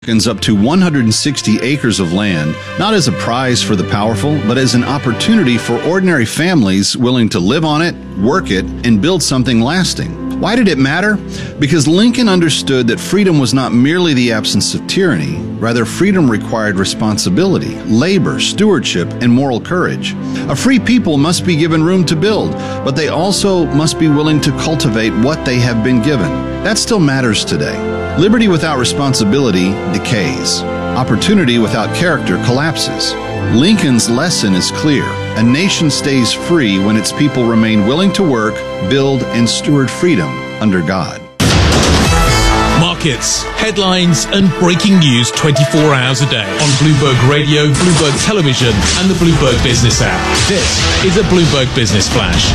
Up to 160 acres of land, not as a prize for the powerful, but as an opportunity for ordinary families willing to live on it, work it, and build something lasting. Why did it matter? Because Lincoln understood that freedom was not merely the absence of tyranny. Rather, freedom required responsibility, labor, stewardship, and moral courage. A free people must be given room to build, but they also must be willing to cultivate what they have been given. That still matters today. Liberty without responsibility decays. Opportunity without character collapses. Lincoln's lesson is clear. A nation stays free when its people remain willing to work, build, and steward freedom under God. Markets, headlines, and breaking news 24 hours a day on Bloomberg Radio, Bloomberg Television, and the Bloomberg Business app. This is a Bloomberg Business Flash.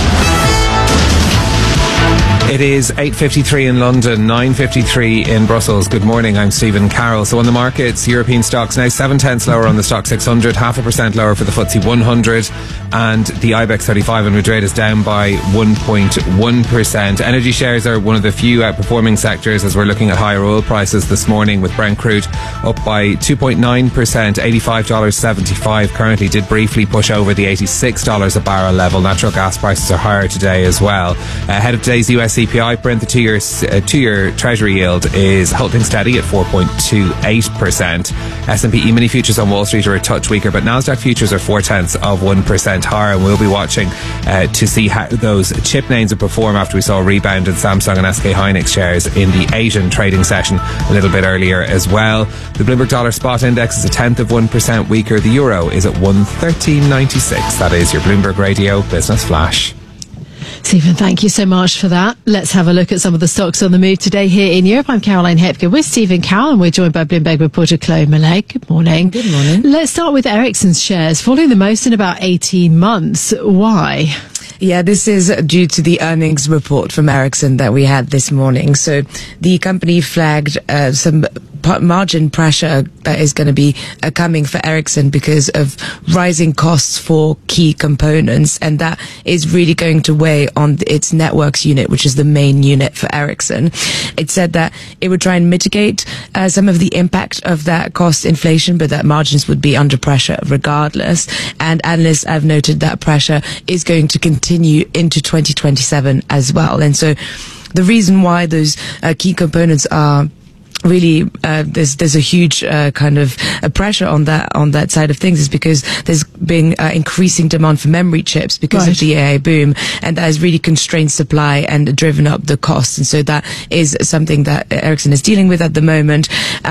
It is 8:53 in London, 9:53 in Brussels. Good morning, I'm Stephen Carroll. So on the markets, European stocks now 0.7 lower on the Stock 600, 0.5% lower for the FTSE 100, and the IBEX 35 on Madrid is down by 1.1%. Energy shares are one of the few outperforming sectors as we're looking at higher oil prices this morning, with Brent crude up by 2.9%, $85.75 currently, did briefly push over the $86 a barrel level. Natural gas prices are higher today as well. Ahead of today's US CPI print, the two-year Treasury yield is holding steady at 4.28%. S&P E-mini futures on Wall Street are a touch weaker, but Nasdaq futures are 0.4% higher, and we'll be watching to see how those chip names will perform after we saw a rebound in Samsung and SK Hynix shares in the Asian trading session a little bit earlier as well. The Bloomberg Dollar Spot Index is 0.1% weaker. The euro is at 113.96. That is your Bloomberg Radio Business Flash. Stephen, thank you so much for that. Let's have a look at some of the stocks on the move today here in Europe. I'm Caroline Hepker with Stephen Carroll, and we're joined by Bloomberg reporter Chloe Millay. Good morning. Good morning. Let's start with Ericsson's shares, falling the most in about 18 months. Why? Yeah, this is due to the earnings report from Ericsson that we had this morning. So the company flagged some margin pressure that is going to be coming for Ericsson because of rising costs for key components, and that is really going to weigh on its networks unit, which is the main unit for Ericsson. It said that it would try and mitigate some of the impact of that cost inflation, but that margins would be under pressure regardless. And analysts have noted that pressure is going to continue into 2027 as well. And so the reason why those key components are really there's a huge kind of pressure on that side of things is because there's been increasing demand for memory chips because of the AI boom, and that has really constrained supply and driven up the cost. And so that is something that Ericsson is dealing with at the moment,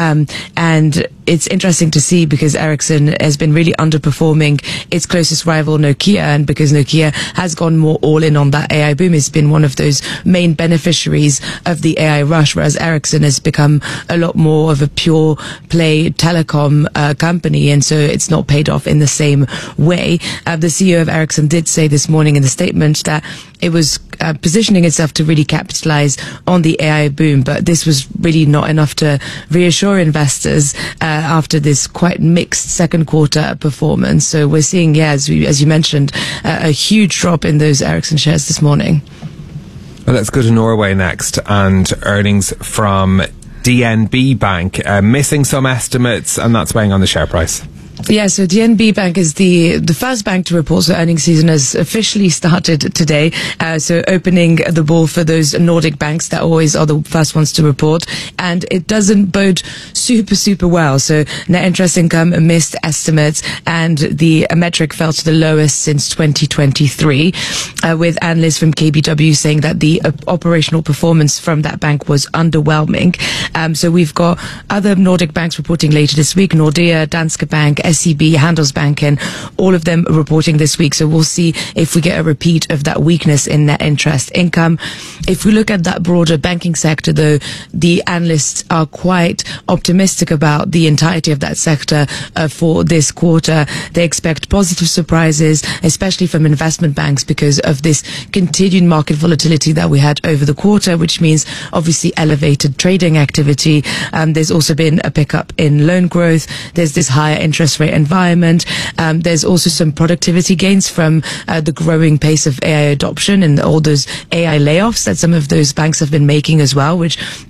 and it's interesting to see because Ericsson has been really underperforming its closest rival Nokia, and because Nokia has gone more all in on that AI boom, it's been one of those main beneficiaries of the AI rush, whereas Ericsson has become a lot more of a pure play telecom company, and so it's not paid off in the same way. The CEO of Ericsson did say this morning in the statement that it was positioning itself to really capitalize on the AI boom, but this was really not enough to reassure investors after this quite mixed second quarter performance. So we're seeing, as you mentioned, a huge drop in those Ericsson shares this morning. Well, let's go to Norway next, and earnings from DNB Bank missing some estimates, and that's weighing on the share price. Yeah, so DNB Bank is the first bank to report. So earnings season has officially started today. So opening the ball for those Nordic banks that always are the first ones to report. And it doesn't bode super well. So net interest income missed estimates, and the metric fell to the lowest since 2023, with analysts from KBW saying that the operational performance from that bank was underwhelming. So we've got other Nordic banks reporting later this week: Nordea, Danske Bank, SEB, Handelsbanken, all of them reporting this week. So we'll see if we get a repeat of that weakness in net interest income. If we look at that broader banking sector, though, the analysts are quite optimistic about the entirety of that sector for this quarter. They expect positive surprises, especially from investment banks, because of this continued market volatility that we had over the quarter, which means obviously elevated trading activity. There's also been a pickup in loan growth. There's this higher interest rate environment. There's also some productivity gains from the growing pace of AI adoption and all those AI layoffs that some of those banks have been making as well, which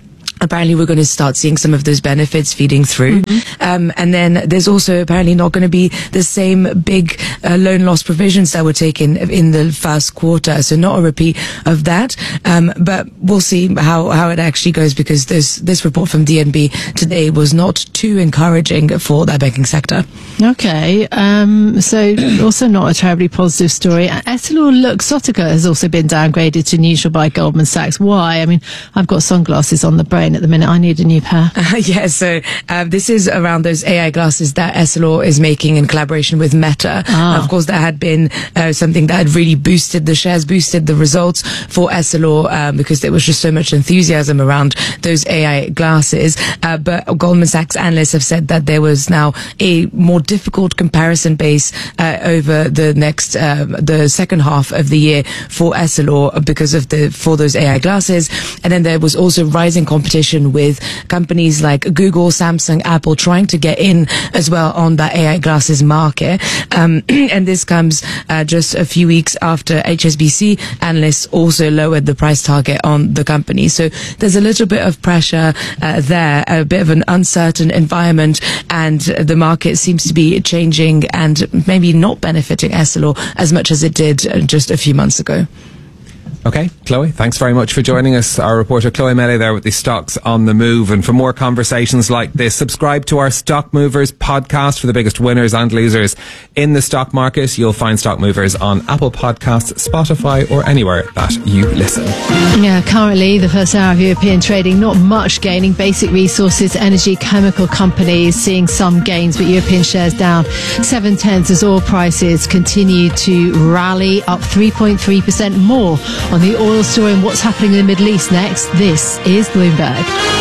apparently we're going to start seeing some of those benefits feeding through. And then there's also apparently not going to be the same big loan loss provisions that were taken in the first quarter. So not a repeat of that. But we'll see how it actually goes, because this report from DNB today was not too encouraging for that banking sector. Okay, so also not a terribly positive story. EssilorLuxottica has also been downgraded to neutral by Goldman Sachs. Why? I mean, I've got sunglasses on the brain at the minute. I need a new pair. So this is around those AI glasses that Essilor is making in collaboration with Meta. Of course, that had been something that had really boosted the shares, boosted the results for Essilor, because there was just so much enthusiasm around those AI glasses. But Goldman Sachs analysts have said that there was now a more difficult comparison base over the second half of the year for Essilor because of for those AI glasses. And then there was also rising competition with companies like Google, Samsung, Apple trying to get in as well on that AI glasses market. And this comes just a few weeks after HSBC analysts also lowered the price target on the company. So there's a little bit of pressure there, a bit of an uncertain environment, and the market seems to be changing and maybe not benefiting Essilor as much as it did just a few months ago. Okay, Chloe, thanks very much for joining us. Our reporter Chloe Melee there with the stocks on the move. And for more conversations like this, subscribe to our Stock Movers podcast for the biggest winners and losers in the stock market. You'll find Stock Movers on Apple Podcasts, Spotify, or anywhere that you listen. Yeah, currently the first hour of European trading, not much gaining. Basic resources, energy, chemical companies seeing some gains, but European shares down 0.7 as oil prices continue to rally, up 3.3% more. On the oil story and what's happening in the Middle East next, this is Bloomberg.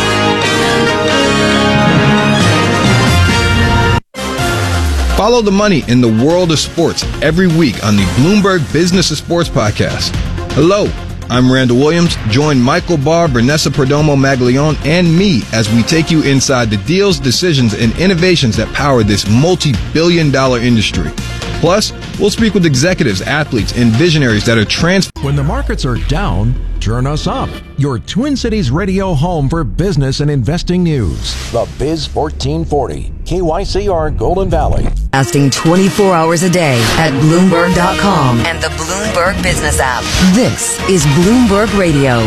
Follow the money in the world of sports every week on the Bloomberg Business of Sports podcast. Hello, I'm Randall Williams. Join Michael Barr, Vanessa Perdomo Maglione, and me as we take you inside the deals, decisions, and innovations that power this multi-billion-dollar industry. Plus, we'll speak with executives, athletes, and visionaries that are When the markets are down, turn us up. Your Twin Cities radio home for business and investing news. The Biz 1440, KYCR Golden Valley. Lasting 24 hours a day at Bloomberg.com and the Bloomberg Business app. This is Bloomberg Radio.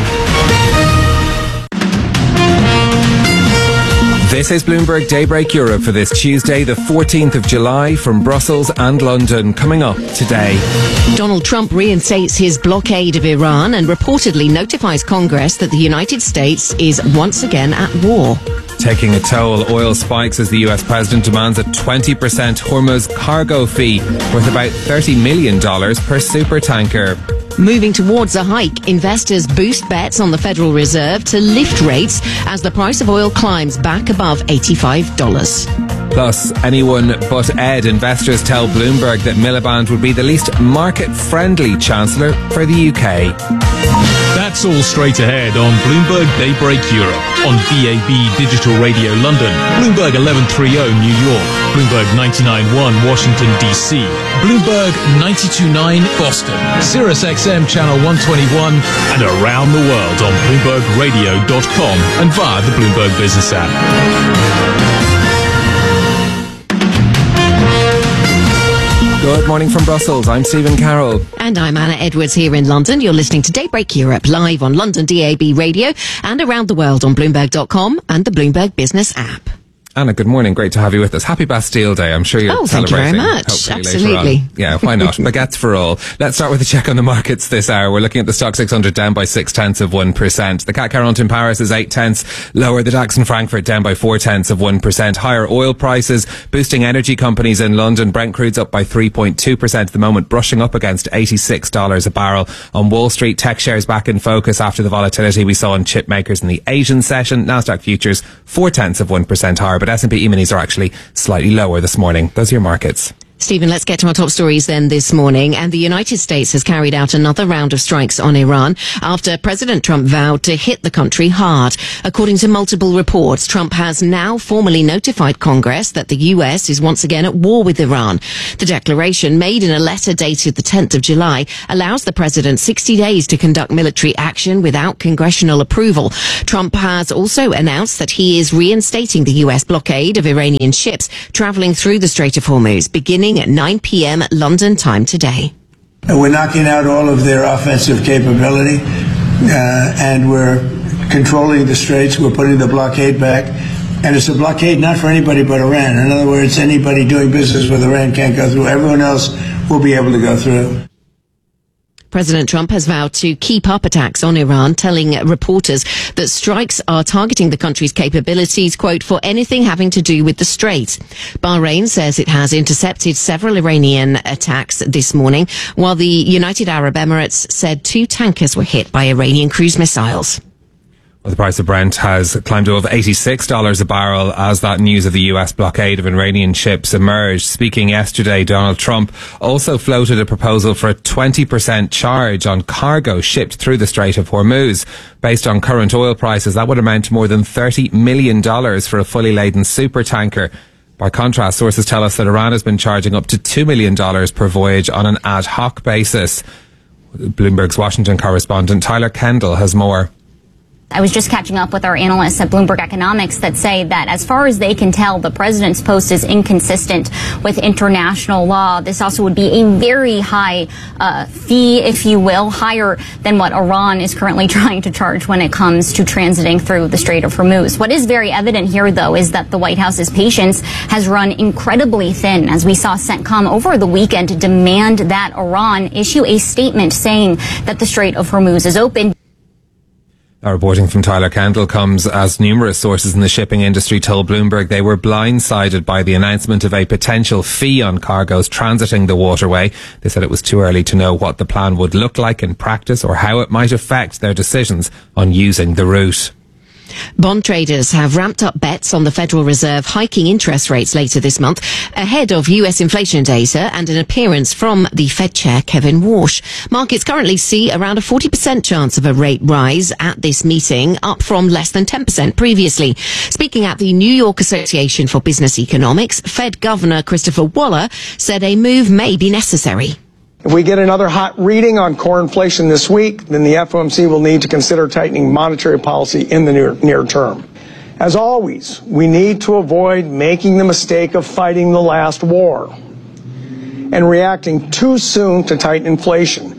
This is Bloomberg Daybreak Europe for this Tuesday, the 14th of July, from Brussels and London. Coming up today, Donald Trump reinstates his blockade of Iran and reportedly notifies Congress that the United States is once again at war. taking a toll, oil spikes as the US president demands a 20% Hormuz cargo fee worth about $30 million per supertanker. Moving towards a hike, investors boost bets on the Federal Reserve to lift rates as the price of oil climbs back above $85. Plus, anyone but Ed, investors tell Bloomberg that Miliband would be the least market-friendly Chancellor for the UK. That's all straight ahead on Bloomberg Daybreak Europe, on DAB Digital Radio London, Bloomberg 1130 New York, Bloomberg 99.1 Washington DC, Bloomberg 92.9 Boston, Sirius XM Channel 121, and around the world on BloombergRadio.com and via the Bloomberg Business app. Good morning from Brussels. I'm Stephen Carroll. And I'm Anna Edwards here in London. You're listening to Daybreak Europe live on London DAB Radio and around the world on Bloomberg.com and the Bloomberg Business app. Anna, good morning. Great to have you with us. Happy Bastille Day. I'm sure you're celebrating. Thank you very much. Absolutely. Yeah, why not? Baguettes for all. Let's start with a check on the markets this hour. We're looking at the Stock 600 down by 0.6%. The CAC 40 in Paris is 0.8 lower. The DAX in Frankfurt down by 0.4%. Higher oil prices boosting energy companies in London. Brent crude's up by 3.2% at the moment, brushing up against $86 a barrel. On Wall Street, tech shares back in focus after the volatility we saw in chip makers in the Asian session. Nasdaq futures 0.4% higher, but S&P E-minis are actually slightly lower this morning. Those are your markets. Stephen, let's get to our top stories then this morning. And the United States has carried out another round of strikes on Iran after President Trump vowed to hit the country hard. According to multiple reports, Trump has now formally notified Congress that the US is once again at war with Iran. The declaration, made in a letter dated the 10th of July, allows the president 60 days to conduct military action without congressional approval. Trump has also announced that he is reinstating the US blockade of Iranian ships traveling through the Strait of Hormuz, beginning at 9 p.m. London time today. We're knocking out all of their offensive capability, and we're controlling the straits. We're putting the blockade back. And it's a blockade not for anybody but Iran. In other words, anybody doing business with Iran can't go through. Everyone else will be able to go through. President Trump has vowed to keep up attacks on Iran, telling reporters that strikes are targeting the country's capabilities, quote, for anything having to do with the Strait. Bahrain says it has intercepted several Iranian attacks this morning, while the United Arab Emirates said 2 tankers were hit by Iranian cruise missiles. Well, the price of Brent has climbed above $86 a barrel as that news of the US blockade of Iranian ships emerged. Speaking yesterday, Donald Trump also floated a proposal for a 20% charge on cargo shipped through the Strait of Hormuz. Based on current oil prices, that would amount to more than $30 million for a fully laden supertanker. By contrast, sources tell us that Iran has been charging up to $2 million per voyage on an ad hoc basis. Bloomberg's Washington correspondent Tyler Kendall has more. I was just catching up with our analysts at Bloomberg Economics that say that as far as they can tell, the president's post is inconsistent with international law. This also would be a very high fee, if you will, higher than what Iran is currently trying to charge when it comes to transiting through the Strait of Hormuz. What is very evident here, though, is that the White House's patience has run incredibly thin, as we saw CENTCOM over the weekend demand that Iran issue a statement saying that the Strait of Hormuz is open. Our reporting from Tyler Kendall comes as numerous sources in the shipping industry told Bloomberg they were blindsided by the announcement of a potential fee on cargoes transiting the waterway. They said it was too early to know what the plan would look like in practice or how it might affect their decisions on using the route. Bond traders have ramped up bets on the Federal Reserve hiking interest rates later this month ahead of US inflation data and an appearance from the Fed chair Kevin Warsh. Markets currently see around a 40% chance of a rate rise at this meeting, up from less than 10% previously. Speaking at the New York Association for Business Economics, Fed Governor Christopher Waller said a move may be necessary. If we get another hot reading on core inflation this week, then the FOMC will need to consider tightening monetary policy in the near term. As always, we need to avoid making the mistake of fighting the last war and reacting too soon to tighten inflation.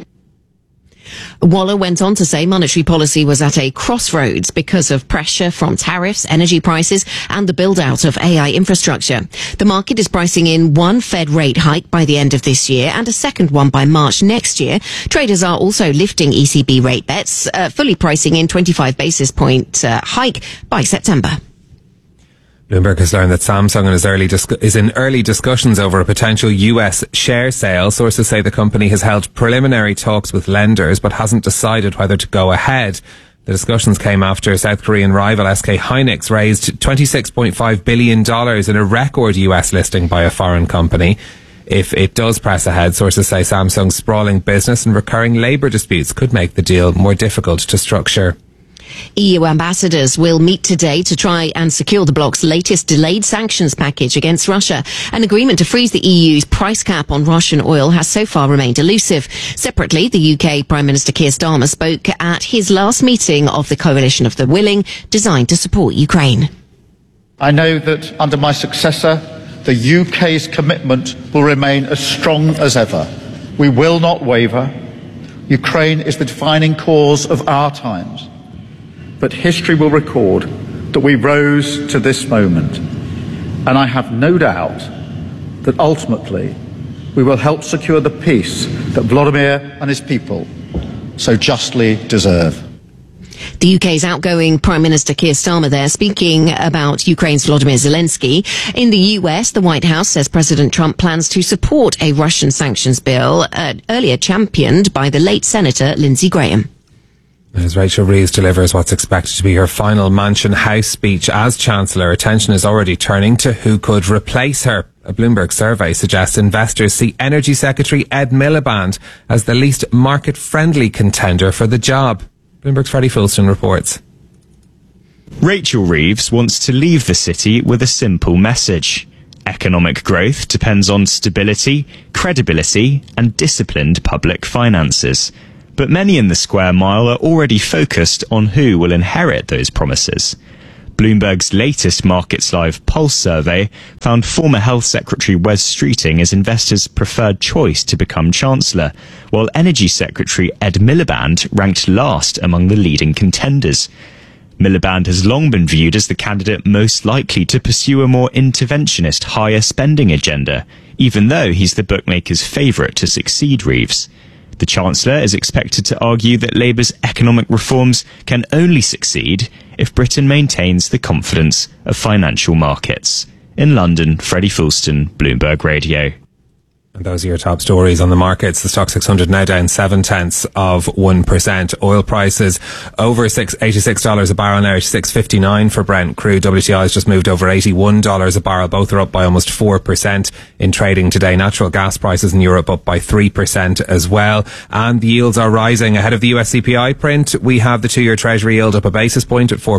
Waller went on to say monetary policy was at a crossroads because of pressure from tariffs, energy prices, and the build-out of AI infrastructure. The market is pricing in one Fed rate hike by the end of this year and a second one by March next year. Traders are also lifting ECB rate bets, fully pricing in 25 basis point hike by September. Bloomberg has learned that Samsung is in early discussions over a potential US share sale. Sources say the company has held preliminary talks with lenders but hasn't decided whether to go ahead. The discussions came after South Korean rival SK Hynix raised $26.5 billion in a record US listing by a foreign company. If it does press ahead, sources say Samsung's sprawling business and recurring labour disputes could make the deal more difficult to structure. EU ambassadors will meet today to try and secure the bloc's latest delayed sanctions package against Russia. An agreement to freeze the EU's price cap on Russian oil has so far remained elusive. Separately, the UK Prime Minister Keir Starmer spoke at his last meeting of the Coalition of the Willing, designed to support Ukraine. I know that under my successor, the UK's commitment will remain as strong as ever. We will not waver. Ukraine is the defining cause of our times. But history will record that we rose to this moment. And I have no doubt that ultimately we will help secure the peace that Vladimir and his people so justly deserve. The UK's outgoing Prime Minister Keir Starmer there speaking about Ukraine's Volodymyr Zelensky. In the US, the White House says President Trump plans to support a Russian sanctions bill earlier championed by the late Senator Lindsey Graham. As Rachel Reeves delivers what's expected to be her final Mansion House speech as Chancellor, attention is already turning to who could replace her. A Bloomberg survey suggests investors see Energy Secretary Ed Miliband as the least market-friendly contender for the job. Bloomberg's Freddie Fulston reports. Rachel Reeves wants to leave the city with a simple message. Economic growth depends on stability, credibility, and disciplined public finances. But many in the square mile are already focused on who will inherit those promises. Bloomberg's latest Markets Live Pulse survey found former Health Secretary Wes Streeting as investors' preferred choice to become Chancellor, while Energy Secretary Ed Miliband ranked last among the leading contenders. Miliband has long been viewed as the candidate most likely to pursue a more interventionist, higher spending agenda, even though he's the bookmakers' favourite to succeed Reeves. The Chancellor is expected to argue that Labour's economic reforms can only succeed if Britain maintains the confidence of financial markets. In London, Freddie Fulston, Bloomberg Radio. And those are your top stories on the markets. The Stock 600 now down 0.7%. Oil prices over $86 a barrel now, $6.59 for Brent crude. WTI has just moved over $81 a barrel. Both are up by almost 4% in trading today. Natural gas prices in Europe up by 3% as well. And the yields are rising ahead of the US CPI print. We have the 2-year Treasury yield up a basis point at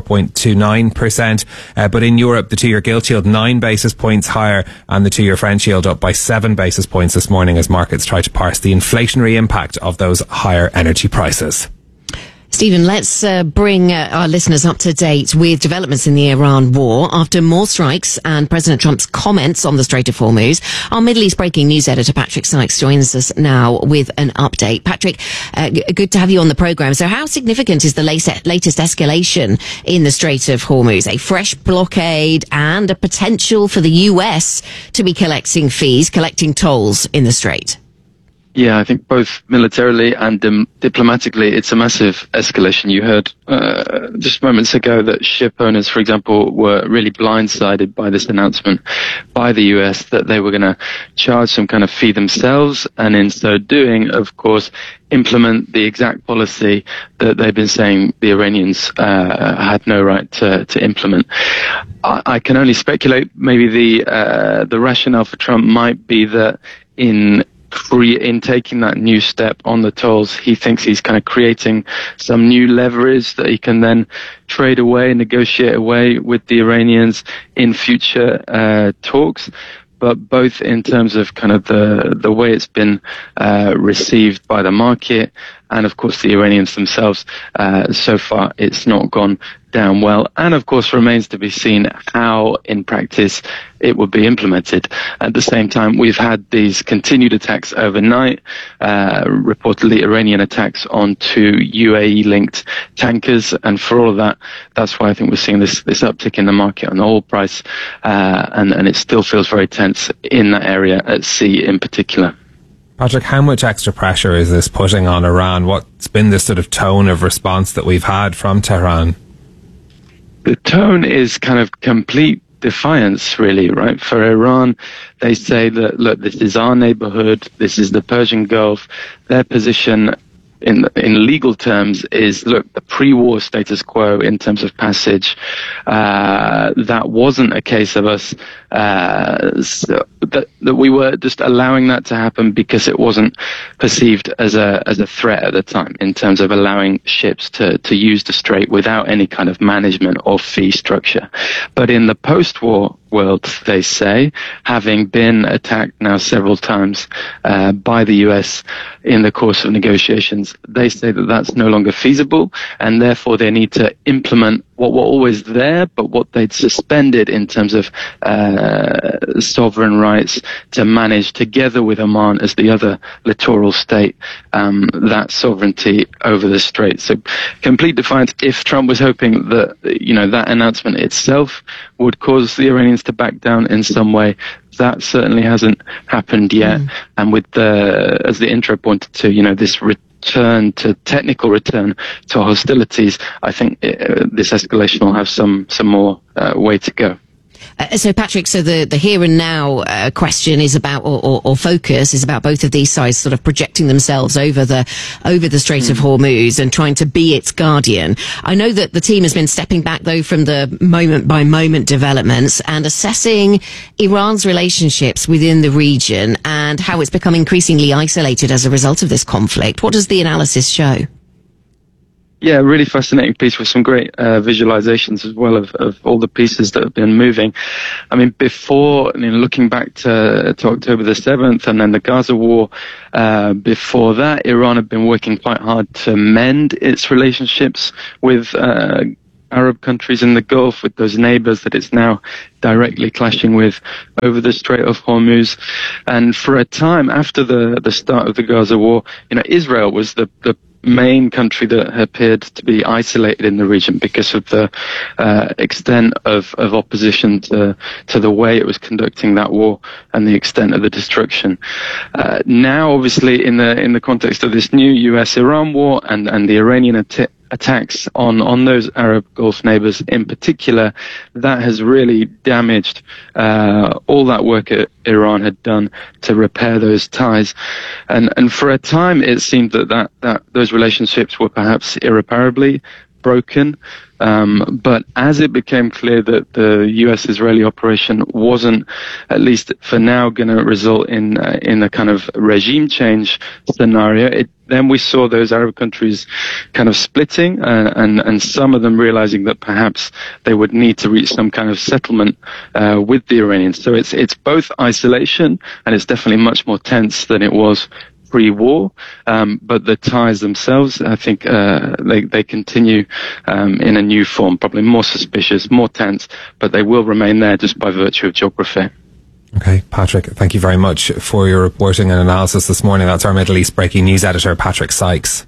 4.29%. But in Europe, the 2-year gilt yield 9 basis points higher, and the 2-year French yield up by 7 basis points this morning as markets try to parse the inflationary impact of those higher energy prices. Stephen, let's bring our listeners up to date with developments in the Iran war. After more strikes and President Trump's comments on the Strait of Hormuz, our Middle East breaking news editor Patrick Sykes joins us now with an update. Patrick, good to have you on the programme. So how significant is the latest escalation in the Strait of Hormuz? A fresh blockade and a potential for the US to be collecting tolls in the Strait? Yeah, I think both militarily and diplomatically, it's a massive escalation. You heard just moments ago that ship owners, for example, were really blindsided by this announcement by the US that they were going to charge some kind of fee themselves, and in so doing, of course, implement the exact policy that they've been saying the Iranians had no right to implement. I can only speculate. Maybe the rationale for Trump might be that in taking that new step on the tolls, he thinks he's kind of creating some new leverage that he can then trade away, negotiate away with the Iranians in future talks. But both in terms of kind of the way it's been received by the market and, of course, the Iranians themselves, so far it's not gone down well. And, of course, remains to be seen how, in practice, it would be implemented. At the same time, we've had these continued attacks overnight, reportedly Iranian attacks on 2 UAE-linked tankers. And for all of that, that's why I think we're seeing this uptick in the market on the oil price. And it still feels very tense in that area at sea in particular. Patrick, how much extra pressure is this putting on Iran? What's been the sort of tone of response that we've had from Tehran? The tone is kind of complete defiance, really, right? For Iran, they say that, look, this is our neighborhood, this is the Persian Gulf. Their position in legal terms is, look, the pre-war status quo in terms of passage, that wasn't a case of us, that we were just allowing that to happen because it wasn't perceived as a threat at the time in terms of allowing ships to use the strait without any kind of management or fee structure. But in the post-war world, they say, having been attacked now several times by the US in the course of negotiations, they say that that's no longer feasible, and therefore they need to implement what were always there, but what they'd suspended in terms of sovereign rights to manage together with Oman as the other littoral state, that sovereignty over the strait. So complete defiance. If Trump was hoping that, that announcement itself would cause the Iranians to back down in some way, that certainly hasn't happened yet. And with as the intro pointed to, this technical return to hostilities, I think this escalation will have some more way to go. So, Patrick, so the here and now question is about, or focus is about both of these sides sort of projecting themselves over the Strait of Hormuz and trying to be its guardian. I know that the team has been stepping back, though, from the moment-by-moment developments and assessing Iran's relationships within the region and how it's become increasingly isolated as a result of this conflict. What does the analysis show? Yeah, really fascinating piece with some great visualizations as well of all the pieces that have been moving. I mean, before, looking back to October the 7th and then the Gaza war, before that, Iran had been working quite hard to mend its relationships with Arab countries in the Gulf, with those neighbors that it's now directly clashing with over the Strait of Hormuz. And for a time after the start of the Gaza war, Israel was the main country that appeared to be isolated in the region because of the extent of opposition to the way it was conducting that war and the extent of the destruction. Now, obviously, in the context of this new US-Iran war and the Iranian attacks on those Arab Gulf neighbors in particular, that has really damaged all that work Iran had done to repair those ties. And for a time, it seemed that those relationships were perhaps irreparably broken. But as it became clear that the US-Israeli operation wasn't, at least for now, going to result in a kind of regime change scenario, then we saw those Arab countries kind of splitting, and some of them realizing that perhaps they would need to reach some kind of settlement with the Iranians. So it's both isolation, and it's definitely much more tense than it was pre-war, but the ties themselves, I think, they continue in a new form, probably more suspicious, more tense, but they will remain there just by virtue of geography. Okay, Patrick, thank you very much for your reporting and analysis this morning. That's our Middle East breaking news editor, Patrick Sykes.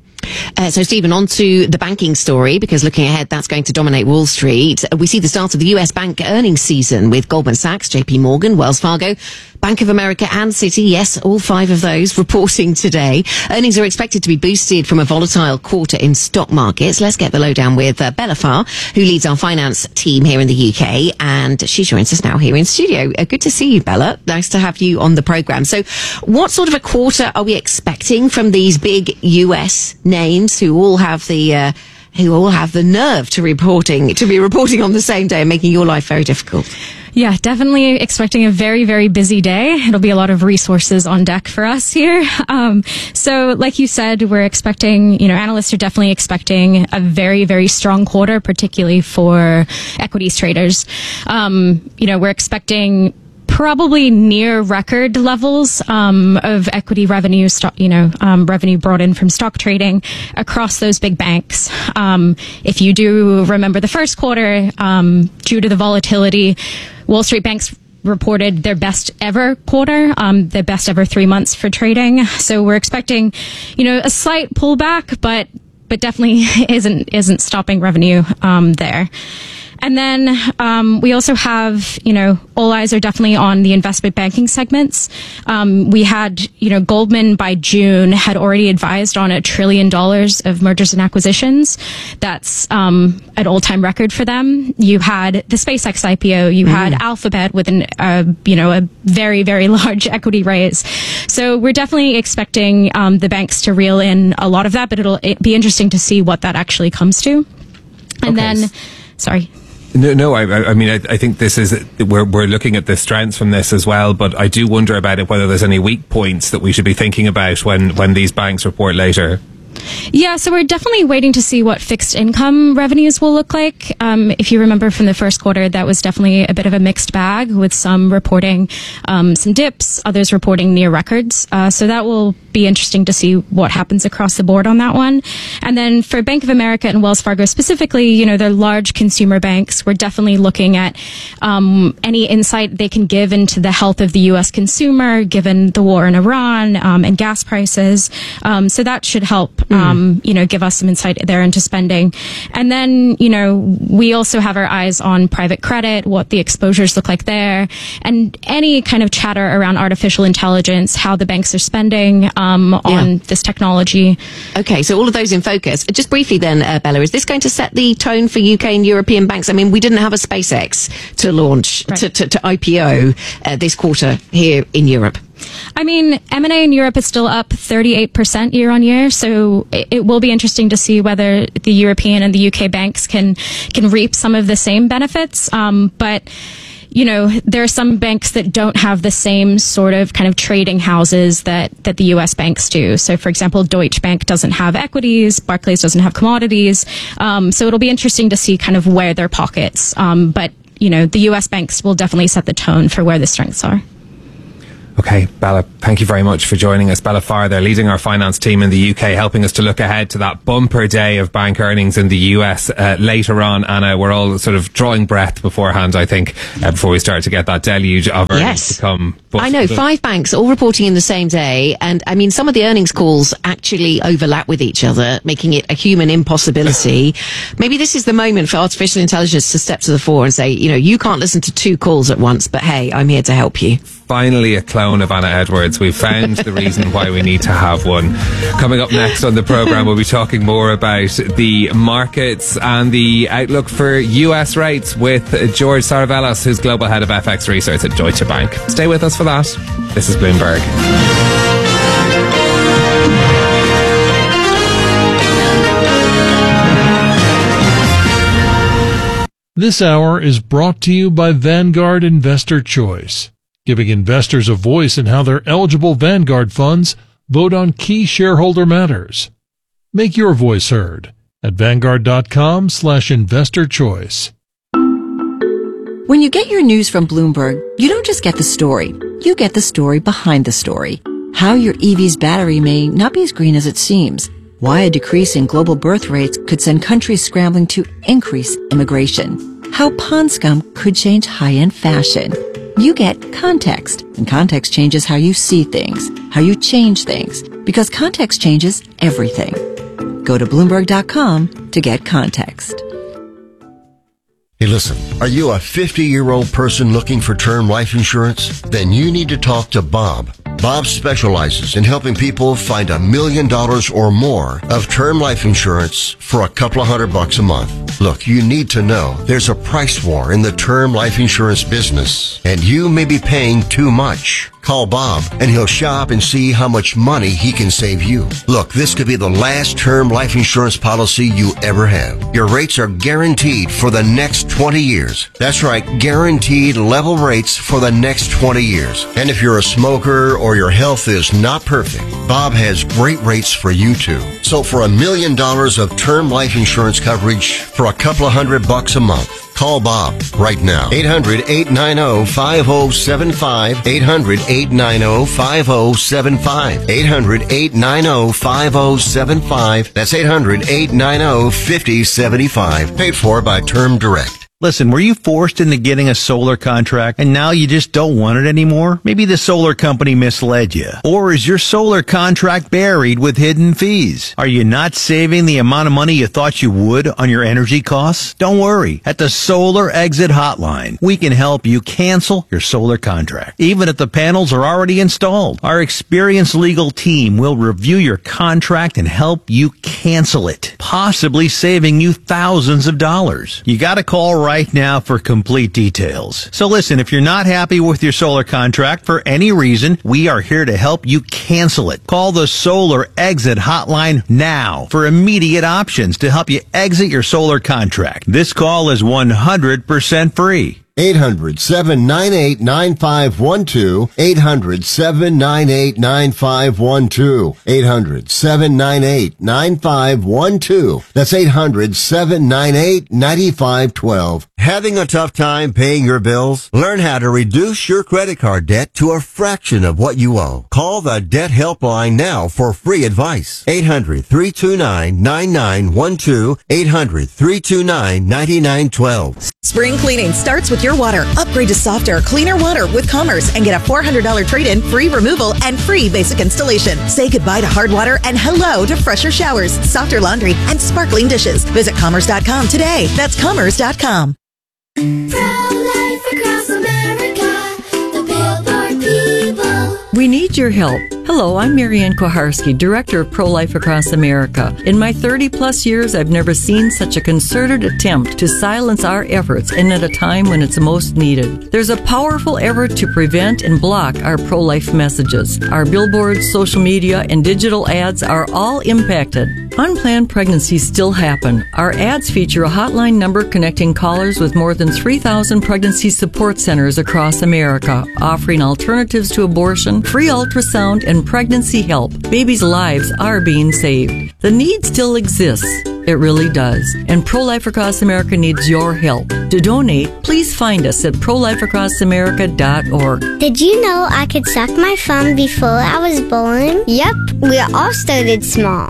So, Stephen, on to the banking story, because looking ahead, that's going to dominate Wall Street. We see the start of the US bank earnings season with Goldman Sachs, JP Morgan, Wells Fargo, Bank of America and Citi, yes, all five of those reporting today. Earnings are expected to be boosted from a volatile quarter in stock markets. Let's get the lowdown with Bella Farr, who leads our finance team here in the UK, and she joins us now here in studio. Good to see you, Bella. Nice to have you on the programme. So what sort of a quarter are we expecting from these big US names who all have the nerve to be reporting on the same day and making your life very difficult? Yeah, definitely expecting a very, very busy day. It'll be a lot of resources on deck for us here. So like you said, we're expecting, analysts are definitely expecting a very, very strong quarter, particularly for equities traders. We're expecting probably near record levels of equity revenue, revenue brought in from stock trading across those big banks. If you do remember the first quarter, due to the volatility, Wall Street banks reported their best ever quarter, their best ever 3 months for trading. So we're expecting, a slight pullback, but definitely isn't stopping revenue there. And then we also have, all eyes are definitely on the investment banking segments. We had, Goldman by June had already advised on $1 trillion of mergers and acquisitions. That's an all-time record for them. You had the SpaceX IPO. You had Alphabet with a very, very large equity raise. So we're definitely expecting the banks to reel in a lot of that, but it'll be interesting to see what that actually comes to. And then, sorry. No, I mean, I think this is, we're looking at the strengths from this as well, but I do wonder about it, whether there's any weak points that we should be thinking about when these banks report later. Yeah, so we're definitely waiting to see what fixed income revenues will look like. If you remember from the first quarter, that was definitely a bit of a mixed bag, with some reporting some dips, others reporting near records. So that will be interesting to see what happens across the board on that one. And then for Bank of America and Wells Fargo specifically, they're large consumer banks. We're definitely looking at any insight they can give into the health of the U.S. consumer, given the war in Iran and gas prices. So that should help give us some insight there into spending. And then, we also have our eyes on private credit, what the exposures look like there, and any kind of chatter around artificial intelligence, how the banks are spending on this technology. Okay, so all of those in focus. Just briefly then, Bella, is this going to set the tone for UK and European banks? I mean, we didn't have a SpaceX to launch, to IPO this quarter here in Europe. I mean, M&A in Europe is still up 38% year on year, so it will be interesting to see whether the European and the UK banks can reap some of the same benefits. But there are some banks that don't have the same sort of kind of trading houses that the US banks do. So, for example, Deutsche Bank doesn't have equities, Barclays doesn't have commodities. So it'll be interesting to see kind of where their pockets. But the US banks will definitely set the tone for where the strengths are. Okay, Bella, thank you very much for joining us. Bella Farr, they're leading our finance team in the UK, helping us to look ahead to that bumper day of bank earnings in the US later on. Anna, we're all sort of drawing breath beforehand, I think, before we start to get that deluge of earnings to come. But I know, 5 banks all reporting in the same day. And I mean, some of the earnings calls actually overlap with each other, making it a human impossibility. Maybe this is the moment for artificial intelligence to step to the fore and say, you can't listen to 2 calls at once, but hey, I'm here to help you. Finally, a clone of Anna Edwards. We've found the reason why we need to have one. Coming up next on the programme, we'll be talking more about the markets and the outlook for US rates with George Saravelas, who's Global Head of FX Research at Deutsche Bank. Stay with us for that. This is Bloomberg. This hour is brought to you by Vanguard Investor Choice, giving investors a voice in how their eligible Vanguard funds vote on key shareholder matters. Make your voice heard at Vanguard.com/investor choice. When you get your news from Bloomberg, you don't just get the story. You get the story behind the story. How your EV's battery may not be as green as it seems. Why a decrease in global birth rates could send countries scrambling to increase immigration. How pond scum could change high-end fashion. You get context, and context changes how you see things, how you change things, because context changes everything. Go to Bloomberg.com to get context. Hey, listen, are you a 50-year-old person looking for term life insurance? Then you need to talk to Bob. Bob specializes in helping people find $1 million or more of term life insurance for a couple of $100 a month. Look, you need to know there's a price war in the term life insurance business, and you may be paying too much. Call Bob, and he'll shop and see how much money he can save you. Look, this could be the last term life insurance policy you ever have. Your rates are guaranteed for the next 20 years. That's right, guaranteed level rates for the next 20 years. And if you're a smoker or your health is not perfect, Bob has great rates for you too. So for $1 million of term life insurance coverage for a couple of $100 a month, call Bob right now. 800-890-5075. 800-890-5075. 800-890-5075. That's 800-890-5075. Paid for by Term Direct. Listen, were you forced into getting a solar contract and now you just don't want it anymore? Maybe the solar company misled you. Or is your solar contract buried with hidden fees? Are you not saving the amount of money you thought you would on your energy costs? Don't worry. At the Solar Exit Hotline, we can help you cancel your solar contract, even if the panels are already installed. Our experienced legal team will review your contract and help you cancel it, possibly saving you thousands of dollars. You gotta call right now for complete details. So listen, if you're not happy with your solar contract for any reason, we are here to help you cancel it. Call the Solar Exit Hotline now for immediate options to help you exit your solar contract. This call is 100% free. 800-798-9512. 800-798-9512. 800-798-9512. That's 800-798-9512. Having a tough time paying your bills? Learn how to reduce your credit card debt to a fraction of what you owe. Call the Debt Helpline now for free advice. 800-329-9912. 800-329-9912. Spring cleaning starts with your pure water. Upgrade to softer, cleaner water with Commerce and get a $400 trade-in, free removal, and free basic installation. Say goodbye to hard water and hello to fresher showers, softer laundry, and sparkling dishes. Visit Commerce.com today. That's Commerce.com. Pro-life across America, the Billboard people. We need your help. Hello, I'm Marianne Koharski, Director of Pro-Life Across America. In my 30-plus years, I've never seen such a concerted attempt to silence our efforts and at a time when it's most needed. There's a powerful effort to prevent and block our pro-life messages. Our billboards, social media, and digital ads are all impacted. Unplanned pregnancies still happen. Our ads feature a hotline number connecting callers with more than 3,000 pregnancy support centers across America, offering alternatives to abortion, free ultrasound, and pregnancy help. Babies' lives are being saved. The need still exists. It really does. And Pro-Life Across America needs your help. To donate, please find us at prolifeacrossamerica.org. Did you know I could suck my thumb before I was born? Yep, we all started small.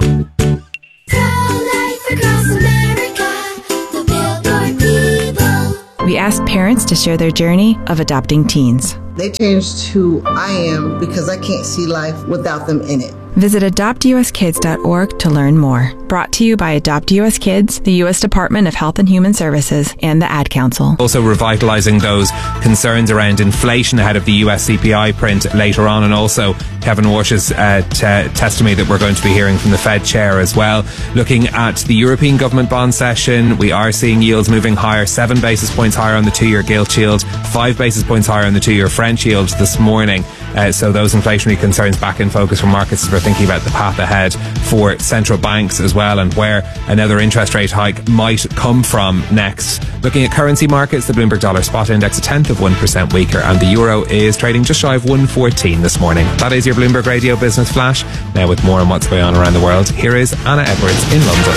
Pro-Life Across America, the Billboard people. We asked parents to share their journey of adopting teens. They changed who I am because I can't see life without them in it. Visit adoptuskids.org to learn more. Brought to you by Adopt US Kids, the U.S. Department of Health and Human Services, and the Ad Council. Also revitalising those concerns around inflation ahead of the US CPI print later on, and also Kevin Walsh's testimony that we're going to be hearing from the Fed chair as well. Looking at the European government bond session, we are seeing yields moving higher, 7 basis points higher on the 2-year gilt yield, 5 basis points higher on the 2-year French yield this morning. So those inflationary concerns back in focus for markets as we're thinking about the path ahead for central banks as well, and where another interest rate hike might come from next. Looking at currency markets, the Bloomberg Dollar Spot Index 0.1% weaker, and the euro is trading just shy of 1.14 this morning. That is your Bloomberg Radio Business Flash. Now with more on what's going on around the world, here is Anna Edwards in London.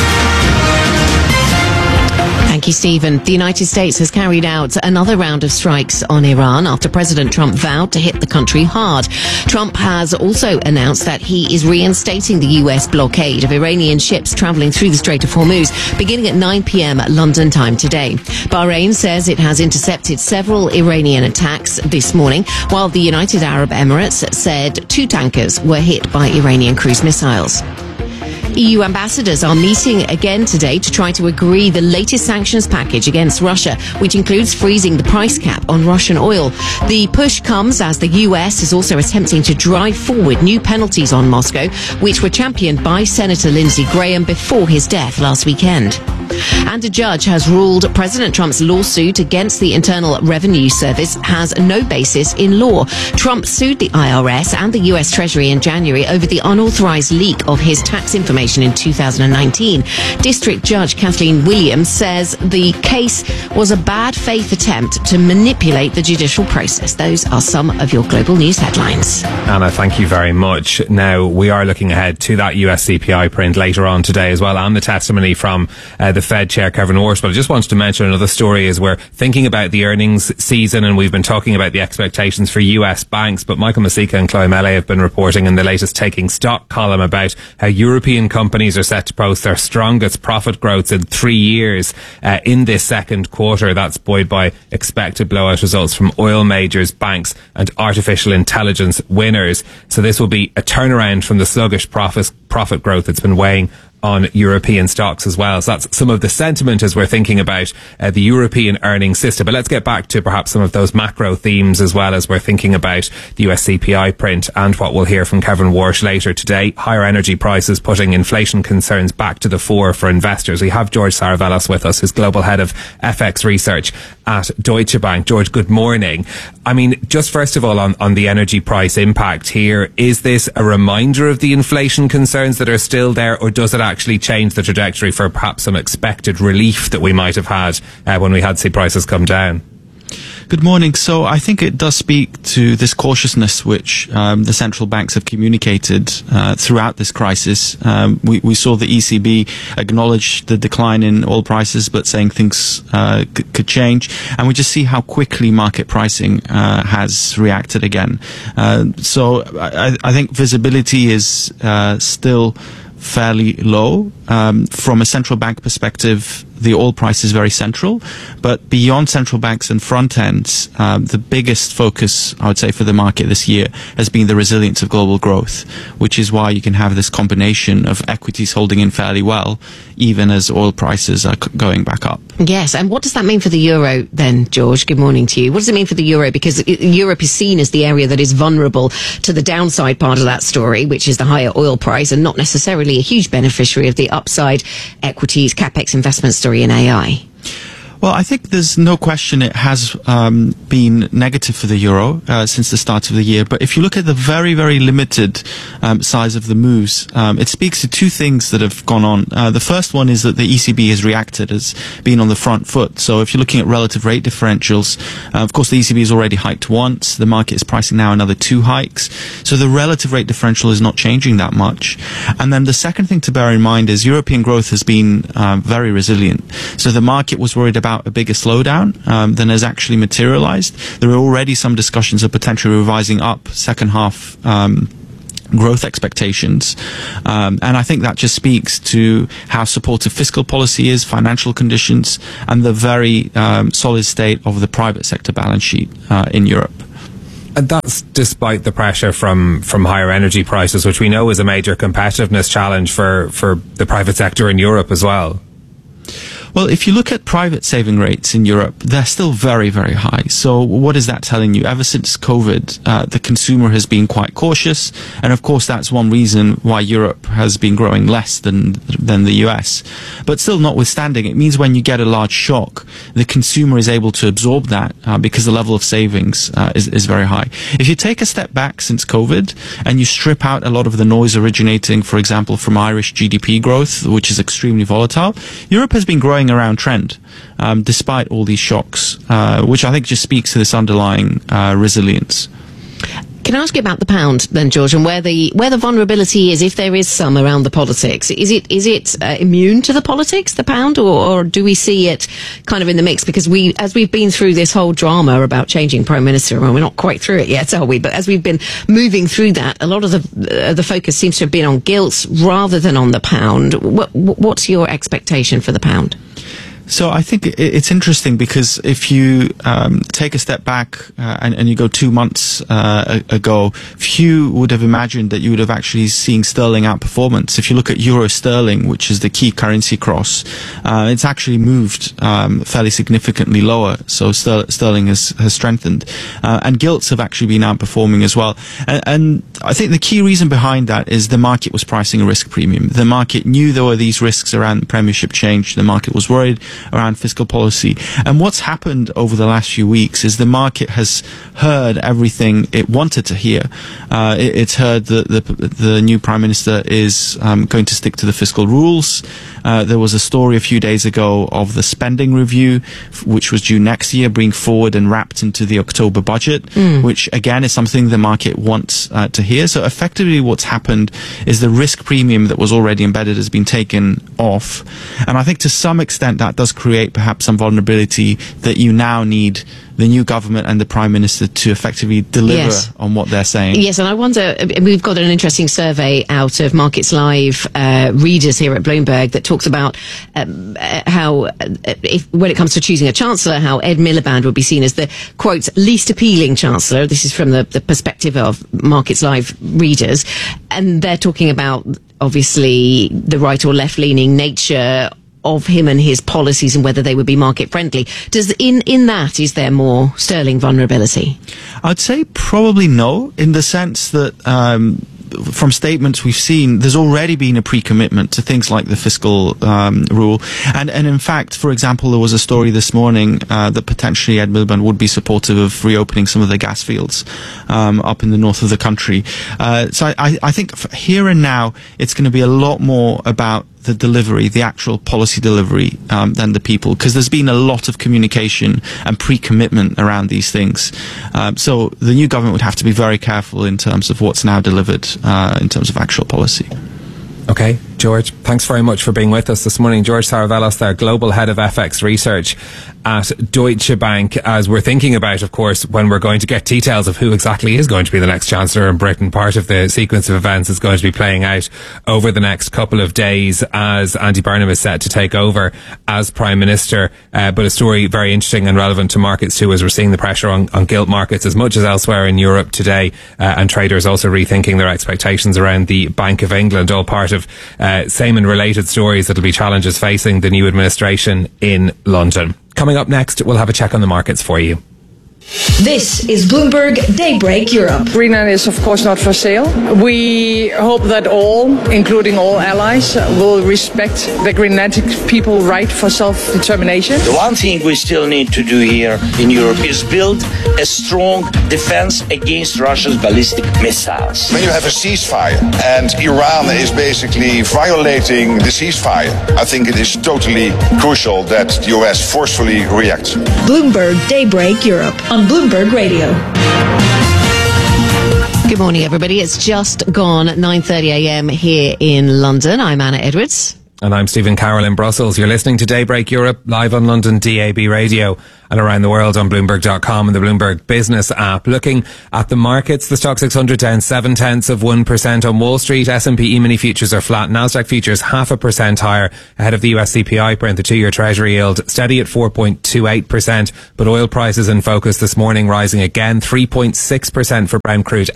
Thank you, Stephen. The United States has carried out another round of strikes on Iran after President Trump vowed to hit the country hard. Trump has also announced that he is reinstating the US blockade of Iranian ships traveling through the Strait of Hormuz beginning at 9 p.m. London time today. Bahrain says it has intercepted several Iranian attacks this morning, while the United Arab Emirates said 2 tankers were hit by Iranian cruise missiles. EU ambassadors are meeting again today to try to agree the latest sanctions package against Russia, which includes freezing the price cap on Russian oil. The push comes as the US is also attempting to drive forward new penalties on Moscow, which were championed by Senator Lindsey Graham before his death last weekend. And a judge has ruled President Trump's lawsuit against the Internal Revenue Service has no basis in law. Trump sued the IRS and the US Treasury in January over the unauthorized leak of his tax information in 2019. District Judge Kathleen Williams says the case was a bad faith attempt to manipulate the judicial process. Those are some of your global news headlines. Anna, thank you very much. Now, we are looking ahead to that US CPI print later on today as well, and the testimony from the Fed chair, Kevin Walsh. But I just wanted to mention another story as we're thinking about the earnings season, and we've been talking about the expectations for US banks. But Michael Masika and Chloe Mele have been reporting in the latest Taking Stock column about how European companies are set to post their strongest profit growth in 3 years in this second quarter. That's buoyed by expected blowout results from oil majors, banks and artificial intelligence winners. So this will be a turnaround from the sluggish profit growth that's been weighing on European stocks as well. So that's some of the sentiment as we're thinking about the European earnings system. But let's get back to perhaps some of those macro themes as well as we're thinking about the US CPI print and what we'll hear from Kevin Walsh later today. Higher energy prices putting inflation concerns back to the fore for investors. We have George Saravelos with us, who's Global Head of FX Research at Deutsche Bank. George, good morning. I mean, just first of all on the energy price impact here, is this a reminder of the inflation concerns that are still there, or does it actually change the trajectory for perhaps some expected relief that we might have had when we had seen prices come down? Good morning. So I think it does speak to this cautiousness which the central banks have communicated throughout this crisis. We saw the ECB acknowledge the decline in oil prices, but saying things could change. And we just see how quickly market pricing has reacted again. So I think visibility is still fairly low. From a central bank perspective, the oil price is very central, but beyond central banks and front ends, the biggest focus, I would say, for the market this year has been the resilience of global growth, which is why you can have this combination of equities holding in fairly well, even as oil prices are going back up. Yes, and what does that mean for the euro then, George? Good morning to you. What does it mean for the euro? Because Europe is seen as the area that is vulnerable to the downside part of that story, which is the higher oil price, and not necessarily a huge beneficiary of the upside equities, capex investment story in AI. Well, I think there's no question it has been negative for the euro since the start of the year. But if you look at the very, very limited size of the moves, it speaks to two things that have gone on. The first one is that the ECB has reacted, has been on the front foot. So if you're looking at relative rate differentials, of course, the ECB has already hiked once. The market is pricing now another 2 hikes. So the relative rate differential is not changing that much. And then the second thing to bear in mind is European growth has been very resilient. So the market was worried about a bigger slowdown than has actually materialized. There are already some discussions of potentially revising up second half growth expectations. And I think that just speaks to how supportive fiscal policy is, financial conditions, and the very solid state of the private sector balance sheet in Europe. And that's despite the pressure from higher energy prices, which we know is a major competitiveness challenge for the private sector in Europe as well. Well, if you look at private saving rates in Europe, they're still very, very high. So what is that telling you? Ever since COVID, the consumer has been quite cautious. And of course, that's one reason why Europe has been growing less than the US. But still, notwithstanding, it means when you get a large shock, the consumer is able to absorb that because the level of savings is very high. If you take a step back since COVID and you strip out a lot of the noise originating, for example, from Irish GDP growth, which is extremely volatile, Europe has been growing around trend, despite all these shocks, which I think just speaks to this underlying resilience. Can I ask you about the pound then, George, and where the vulnerability is, if there is some around the politics? Is it immune to the politics, the pound, or do we see it kind of in the mix? Because as we've been through this whole drama about changing prime minister, well, we're not quite through it yet, are we? But as we've been moving through that, a lot of the focus seems to have been on gilts rather than on the pound. What's your expectation for the pound? So I think it's interesting because if you take a step back and you go 2 months ago, few would have imagined that you would have actually seen sterling outperformance. If you look at euro sterling, which is the key currency cross, it's actually moved fairly significantly lower. So sterling has strengthened, and gilts have actually been outperforming as well. And I think the key reason behind that is the market was pricing a risk premium. The market knew there were these risks around the Premiership change. The market was worried around fiscal policy. And what's happened over the last few weeks is the market has heard everything it wanted to hear. It's heard that the new Prime Minister is going to stick to the fiscal rules. There was a story a few days ago of the spending review, which was due next year, being forward and wrapped into the October budget, which again is something the market wants to hear. So effectively what's happened is the risk premium that was already embedded has been taken off. And I think to some extent that does create perhaps some vulnerability that you now need the new government and the Prime Minister to effectively deliver on what they're saying. Yes, and I wonder, we've got an interesting survey out of Markets Live readers here at Bloomberg that talks about how, when it comes to choosing a Chancellor, how Ed Miliband would be seen as the, quote, least appealing Chancellor. This is from the perspective of Markets Live readers. And they're talking about, obviously, the right or left-leaning nature of him and his policies and whether they would be market friendly. Does in that, is there more sterling vulnerability? I'd say probably no, in the sense that from statements we've seen, there's already been a pre-commitment to things like the fiscal rule. And in fact, for example, there was a story this morning that potentially Ed Miliband would be supportive of reopening some of the gas fields up in the north of the country. So I think here and now, it's going to be a lot more about the delivery, the actual policy delivery, than the people, because there's been a lot of communication and pre-commitment around these things. So the new government would have to be very careful in terms of what's now delivered in terms of actual policy. Okay. George, thanks very much for being with us this morning. George Saravelos there, Global Head of FX Research at Deutsche Bank, as we're thinking about, of course, when we're going to get details of who exactly is going to be the next Chancellor in Britain. Part of the sequence of events is going to be playing out over the next couple of days as Andy Burnham is set to take over as Prime Minister. But a story very interesting and relevant to markets too, as we're seeing the pressure on gilt markets as much as elsewhere in Europe today, and traders also rethinking their expectations around the Bank of England, all part of same and related stories that'll be challenges facing the new administration in London. Coming up next, we'll have a check on the markets for you. This is Bloomberg Daybreak Europe. Greenland is of course not for sale. We hope that all, including all allies, will respect the Greenlandic people's right for self-determination. The one thing we still need to do here in Europe is build a strong defense against Russia's ballistic missiles. When you have a ceasefire and Iran is basically violating the ceasefire, I think it is totally crucial that the US forcefully reacts. Bloomberg Daybreak Europe on Bloomberg Radio. Good morning, everybody. It's just gone 9:30 a.m. here in London. I'm Anna Edwards. And I'm Stephen Carroll in Brussels. You're listening to Daybreak Europe live on London DAB radio and around the world on Bloomberg.com and the Bloomberg Business app. Looking at the markets, the Stock 600 down 0.7% on Wall Street. S&P E-mini futures are flat. Nasdaq futures 0.5% higher ahead of the US CPI print. The 2-year Treasury yield steady at 4.28%. But oil prices in focus this morning, rising again 3.6% for Brent crude,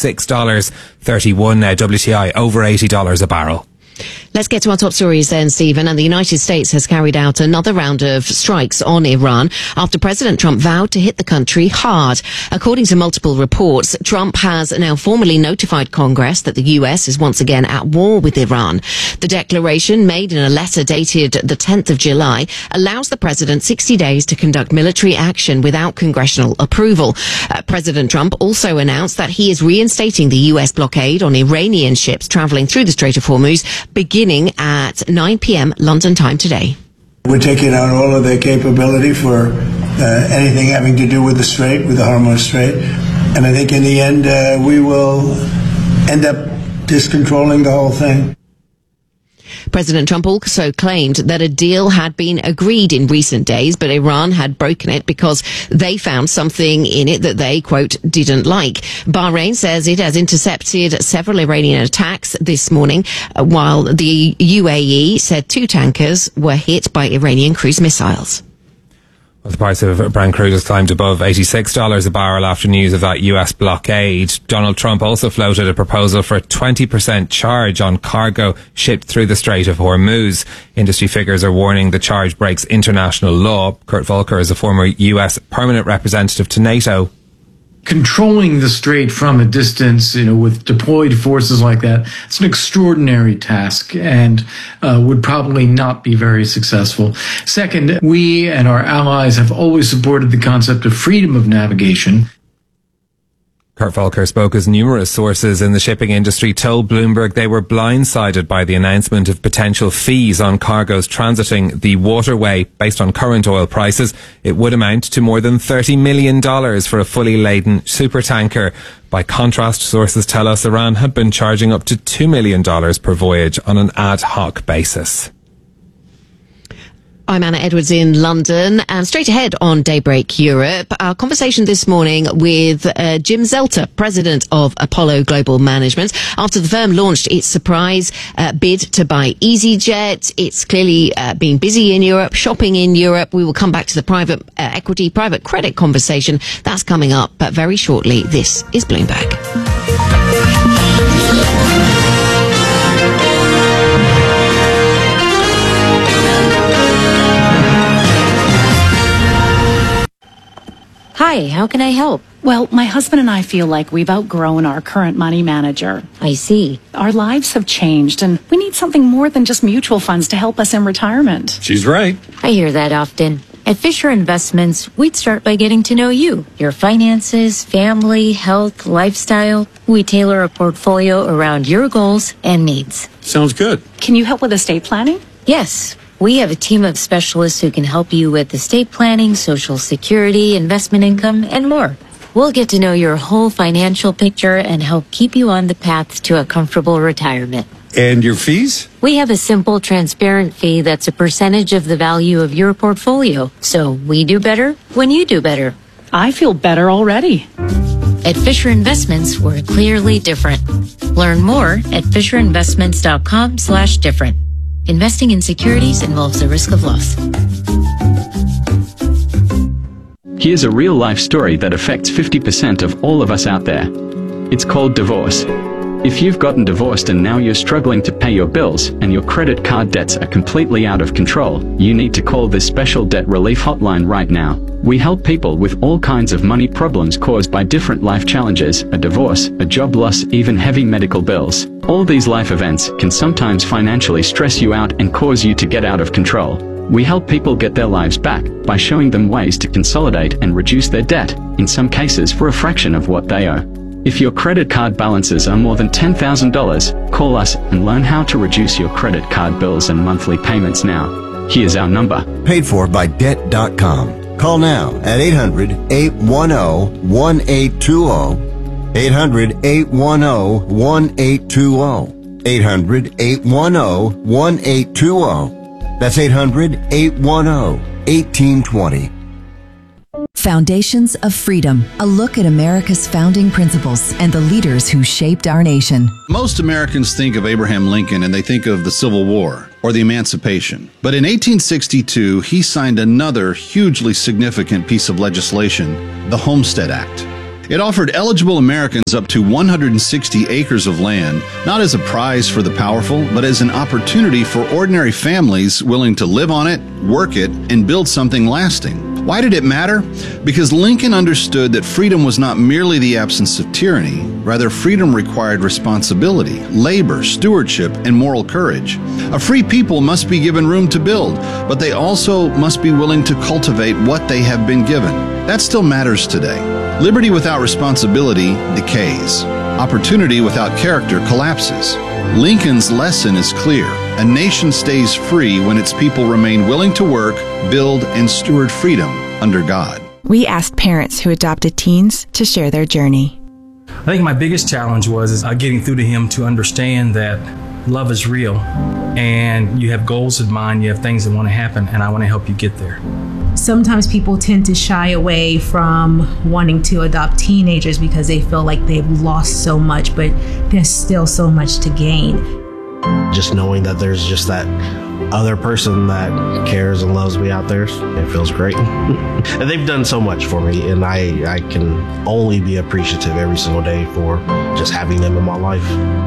$86.31 now. WTI over $80 a barrel. Let's get to our top stories then, Stephen. And the United States has carried out another round of strikes on Iran after President Trump vowed to hit the country hard. According to multiple reports, Trump has now formally notified Congress that the US is once again at war with Iran. The declaration, made in a letter dated the 10th of July, allows the president 60 days to conduct military action without congressional approval. President Trump also announced that he is reinstating the US blockade on Iranian ships traveling through the Strait of Hormuz, beginning at 9 p.m. London time today. We're taking out all of their capability for anything having to do with the Strait, with the Hormuz Strait. And I think in the end, we will end up just controlling the whole thing. President Trump also claimed that a deal had been agreed in recent days, but Iran had broken it because they found something in it that they, quote, didn't like. Bahrain says it has intercepted several Iranian attacks this morning, while the UAE said 2 tankers were hit by Iranian cruise missiles. Well, the price of Brent crude has climbed above $86 a barrel after news of that US blockade. Donald Trump also floated a proposal for a 20% charge on cargo shipped through the Strait of Hormuz. Industry figures are warning the charge breaks international law. Kurt Volker is a former US permanent representative to NATO. Controlling the strait from a distance, with deployed forces like that, it's an extraordinary task and would probably not be very successful. Second, we and our allies have always supported the concept of freedom of navigation. Kurt Volker spoke as numerous sources in the shipping industry told Bloomberg they were blindsided by the announcement of potential fees on cargoes transiting the waterway. Based on current oil prices, it would amount to more than $30 million for a fully laden supertanker. By contrast, sources tell us Iran had been charging up to $2 million per voyage on an ad hoc basis. I'm Anna Edwards in London, and straight ahead on Daybreak Europe, our conversation this morning with Jim Zelter, president of Apollo Global Management. After the firm launched its surprise bid to buy EasyJet, it's clearly been busy in Europe, shopping in Europe. We will come back to the private equity, private credit conversation. That's coming up, but very shortly. This is Bloomberg. Hi, how can I help? Well, my husband and I feel like we've outgrown our current money manager. I see. Our lives have changed, and we need something more than just mutual funds to help us in retirement. She's right. I hear that often. At Fisher Investments, we'd start by getting to know you, your finances, family, health, lifestyle. We tailor a portfolio around your goals and needs. Sounds good. Can you help with estate planning? Yes. We have a team of specialists who can help you with estate planning, Social Security, investment income, and more. We'll get to know your whole financial picture and help keep you on the path to a comfortable retirement. And your fees? We have a simple, transparent fee that's a percentage of the value of your portfolio. So we do better when you do better. I feel better already. At Fisher Investments, we're clearly different. Learn more at FisherInvestments.com/different. Investing in securities involves the risk of loss. Here's a real-life story that affects 50% of all of us out there. It's called divorce. If you've gotten divorced and now you're struggling to pay your bills and your credit card debts are completely out of control, you need to call this special debt relief hotline right now. We help people with all kinds of money problems caused by different life challenges, a divorce, a job loss, even heavy medical bills. All these life events can sometimes financially stress you out and cause you to get out of control. We help people get their lives back by showing them ways to consolidate and reduce their debt, in some cases for a fraction of what they owe. If your credit card balances are more than $10,000, call us and learn how to reduce your credit card bills and monthly payments now. Here's our number. Paid for by Debt.com. Call now at 800-810-1820. 800-810-1820. 800-810-1820. That's 800-810-1820. Foundations of Freedom, a look at America's founding principles and the leaders who shaped our nation. Most Americans think of Abraham Lincoln and they think of the Civil War or the Emancipation. But in 1862, he signed another hugely significant piece of legislation, the Homestead Act. It offered eligible Americans up to 160 acres of land, not as a prize for the powerful, but as an opportunity for ordinary families willing to live on it, work it, and build something lasting. Why did it matter? Because Lincoln understood that freedom was not merely the absence of tyranny. Rather, freedom required responsibility, labor, stewardship, and moral courage. A free people must be given room to build, but they also must be willing to cultivate what they have been given. That still matters today. Liberty without responsibility decays. Opportunity without character collapses. Lincoln's lesson is clear. A nation stays free when its people remain willing to work, build, and steward freedom under God. We asked parents who adopted teens to share their journey. I think my biggest challenge was getting through to him to understand that love is real and you have goals in mind, you have things that want to happen, and I want to help you get there. Sometimes people tend to shy away from wanting to adopt teenagers because they feel like they've lost so much, but there's still so much to gain. Just knowing that there's just that other person that cares and loves me out there, it feels great. And they've done so much for me, and I can only be appreciative every single day for just having them in my life.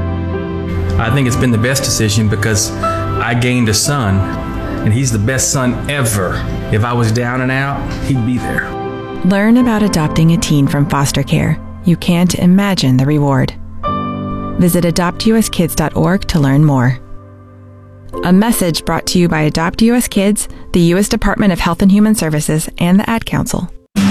I think it's been the best decision because I gained a son, and he's the best son ever. If I was down and out, he'd be there. Learn about adopting a teen from foster care. You can't imagine the reward. Visit adoptuskids.org to learn more. A message brought to you by Adopt U.S. Kids, the U.S. Department of Health and Human Services, and the Ad Council.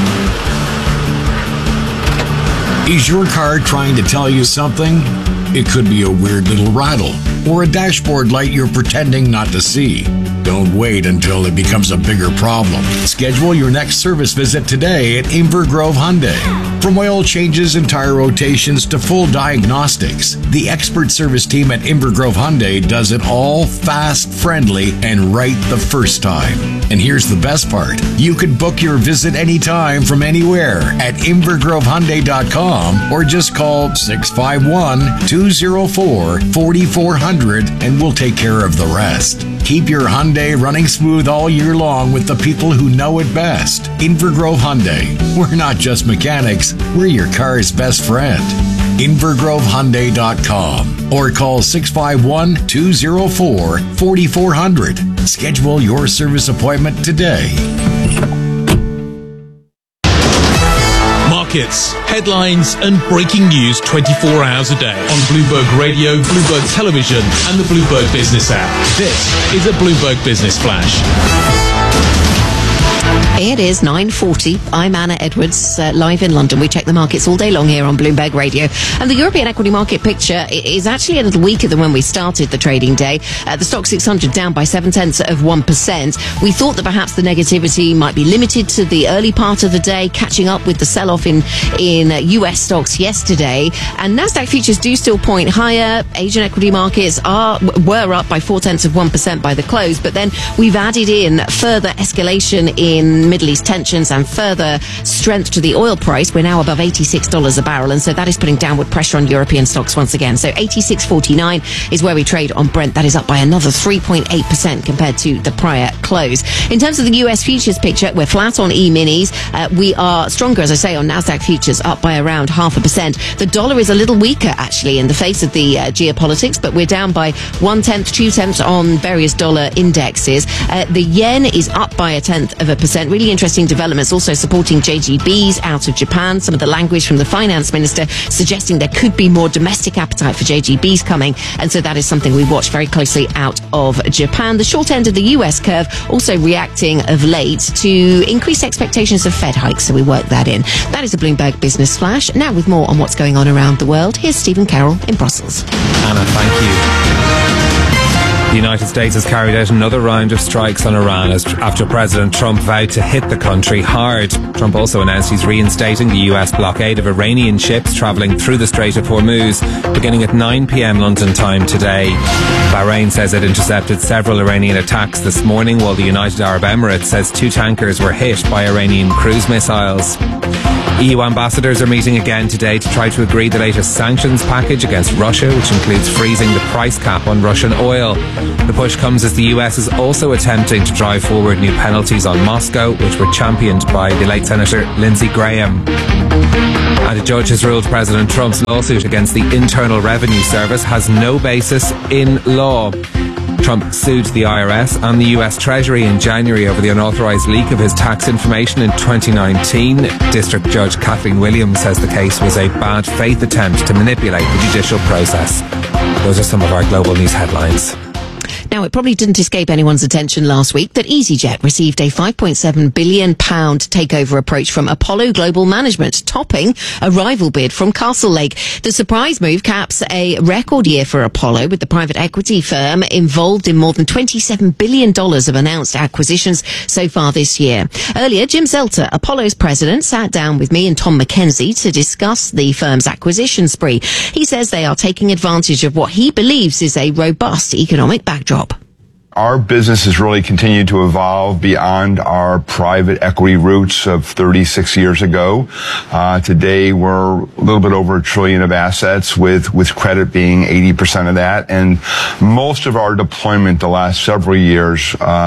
Is your car trying to tell you something? It could be a weird little rattle or a dashboard light you're pretending not to see. Don't wait until it becomes a bigger problem. Schedule your next service visit today at Inver Grove Hyundai. From oil changes and tire rotations to full diagnostics, the expert service team at Inver Grove Hyundai does it all fast, friendly, and right the first time. And here's the best part. You can book your visit anytime from anywhere at InvergroveHyundai.com or just call 651-204-4400 and we'll take care of the rest. Keep your Hyundai running smooth all year long with the people who know it best. Inver Grove Hyundai. We're not just mechanics, we're your car's best friend. InvergroveHyundai.com or call 651-204-4400. Schedule your service appointment today. Markets, headlines, and breaking news 24 hours a day on Bloomberg Radio, Bloomberg Television, and the Bloomberg Business app. This is a Bloomberg Business Flash. It is 9:40. I'm Anna Edwards, live in London. We check the markets all day long here on Bloomberg Radio. And the European equity market picture is actually a little weaker than when we started the trading day. The Stoxx 600 down by 0.7%. We thought that perhaps the negativity might be limited to the early part of the day, catching up with the sell-off in US stocks yesterday. And Nasdaq futures do still point higher. Asian equity markets were up by 0.4% by the close, but then we've added in further escalation in Middle East tensions and further strength to the oil price. We're now above $86 a barrel, and so that is putting downward pressure on European stocks once again. So 86.49 is where we trade on Brent. That is up by another 3.8% compared to the prior close. In terms of the US futures picture, we're flat on E-minis. We are stronger, as I say, on Nasdaq futures, up by around 0.5%. The dollar is a little weaker, actually, in the face of the geopolitics, but we're down by 1/10, 2/10 on various dollar indexes. The yen is up by 0.1%. Really interesting developments also supporting JGBs out of Japan. Some of the language from the finance minister suggesting there could be more domestic appetite for JGBs coming, and so that is something we watch very closely out of Japan. The short end of the US curve also reacting of late to increased expectations of Fed hikes, so we work that in. That is a Bloomberg Business Flash. Now with more on what's going on around the world, here's Stephen Carroll in Brussels. Anna, thank you. The United States has carried out another round of strikes on Iran after President Trump vowed to hit the country hard. Trump also announced he's reinstating the US blockade of Iranian ships travelling through the Strait of Hormuz, beginning at 9 p.m. London time today. Bahrain says it intercepted several Iranian attacks this morning, while the United Arab Emirates says 2 tankers were hit by Iranian cruise missiles. EU ambassadors are meeting again today to try to agree the latest sanctions package against Russia, which includes freezing the price cap on Russian oil. The push comes as the US is also attempting to drive forward new penalties on Moscow, which were championed by the late Senator Lindsey Graham. And a judge has ruled President Trump's lawsuit against the Internal Revenue Service has no basis in law. Trump sued the IRS and the US Treasury in January over the unauthorized leak of his tax information in 2019. District Judge Kathleen Williams says the case was a bad faith attempt to manipulate the judicial process. Those are some of our global news headlines. Now, it probably didn't escape anyone's attention last week that EasyJet received a £5.7 billion takeover approach from Apollo Global Management, topping a rival bid from Castlelake. The surprise move caps a record year for Apollo, with the private equity firm involved in more than $27 billion of announced acquisitions so far this year. Earlier, Jim Zelter, Apollo's president, sat down with me and Tom McKenzie to discuss the firm's acquisition spree. He says they are taking advantage of what he believes is a robust economic backdrop. Our business has really continued to evolve beyond our private equity roots of 36 years ago. Today, we're a little bit over $1 trillion of assets, with credit being 80% of that. And most of our deployment the last several years,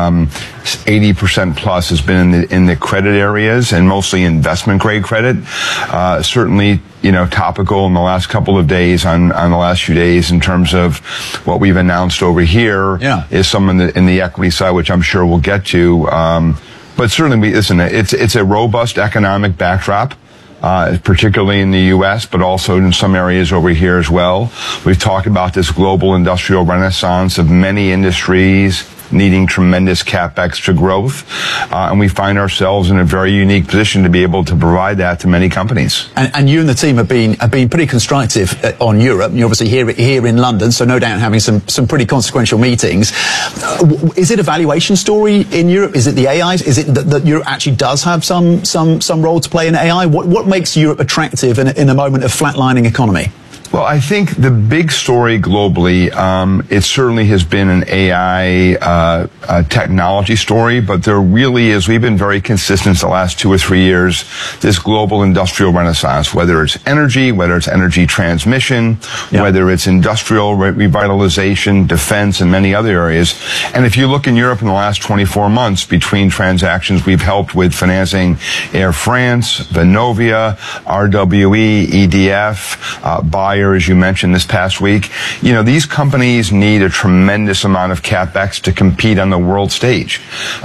80% plus, has been in the credit areas, and mostly investment grade credit. Certainly, topical in the last couple of days, on the last few days, in terms of what we've announced over here, is some in the equity side, which I'm sure we'll get to. But certainly, it's a robust economic backdrop, particularly in the U.S., but also in some areas over here as well. We've talked about this global industrial renaissance of many industries needing tremendous capex to growth, and we find ourselves in a very unique position to be able to provide that to many companies. And you and the team have been pretty constructive on Europe. You're obviously here in London, so no doubt having some pretty consequential meetings. Is it a valuation story in Europe? Is it the AI? Is it that Europe actually does have some role to play in AI? What makes Europe attractive in a moment of flatlining economy? Well, I think the big story globally, it certainly has been an AI technology story, but there really is, we've been very consistent the last 2 or 3 years, this global industrial renaissance, whether it's energy transmission, whether it's industrial revitalization, defense, and many other areas. And if you look in Europe in the last 24 months, between transactions, we've helped with financing Air France, Vonovia, RWE, EDF, Bayer, here, as you mentioned this past week. These companies need a tremendous amount of CapEx to compete on the world stage.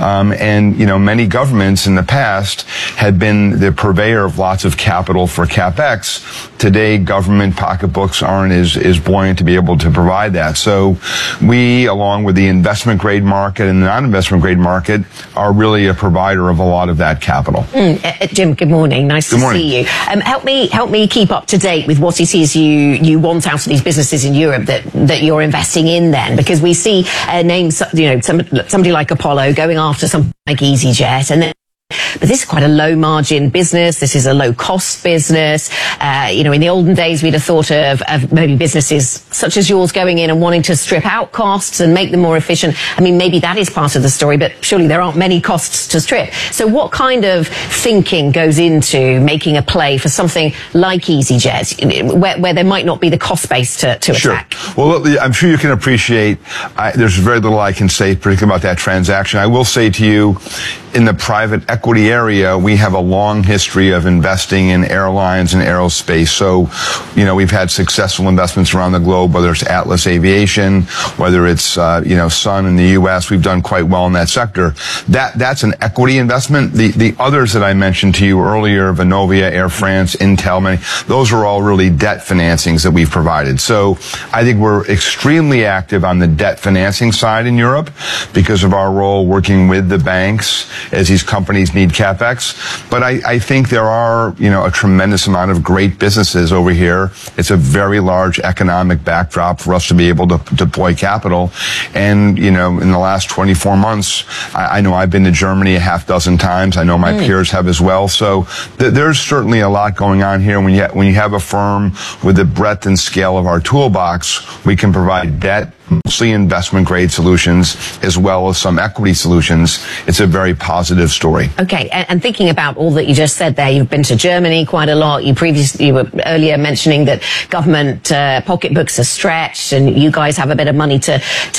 And many governments in the past had been the purveyor of lots of capital for CapEx. Today, government pocketbooks aren't as buoyant to be able to provide that. So we, along with the investment grade market and the non-investment grade market, are really a provider of a lot of that capital. Jim, good morning. Nice to see you. Help me keep up to date with what it is you want out of these businesses in Europe that you're investing in then, because we see names, somebody like Apollo going after something like EasyJet, and then but this is quite a low margin business. This is a low cost business. In the olden days, we'd have thought of maybe businesses such as yours going in and wanting to strip out costs and make them more efficient. I mean, maybe that is part of the story, but surely there aren't many costs to strip. So what kind of thinking goes into making a play for something like EasyJet, where there might not be the cost base to attack? Well, I'm sure you can appreciate there's very little I can say particularly about that transaction. I will say to you, in the private equity area, we have a long history of investing in airlines and aerospace. So, we've had successful investments around the globe, whether it's Atlas Aviation, whether it's, Sun in the U.S. We've done quite well in that sector. That's an equity investment. The others that I mentioned to you earlier, Vonovia, Air France, Intel, those are all really debt financings that we've provided. So I think we're extremely active on the debt financing side in Europe because of our role working with the banks as these companies need CapEx. But I think there are, a tremendous amount of great businesses over here. It's a very large economic backdrop for us to be able to deploy capital. And, in the last 24 months, I know I've been to Germany a half dozen times. I know my peers have as well. So there's certainly a lot going on here. When you have a firm with the breadth and scale of our toolbox, we can provide debt, mostly investment grade solutions, as well as some equity solutions. It's a very positive story. Okay, and thinking about all that you just said there, you've been to Germany quite a lot. You were earlier mentioning that government pocketbooks are stretched, and you guys have a bit of money to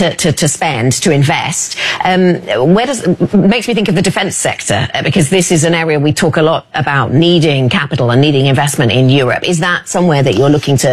spend, to invest. Makes me think of the defence sector, because this is an area we talk a lot about needing capital and needing investment in Europe. Is that somewhere that you're looking to